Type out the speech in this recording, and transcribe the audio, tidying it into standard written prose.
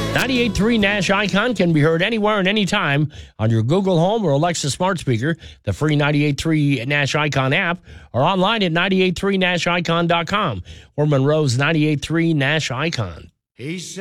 98.3 Nash Icon can be heard anywhere and anytime on your Google Home or Alexa smart speaker, the free 98.3 Nash Icon app, or online at 983nashicon.com or Monroe's 98.3 Nash Icon.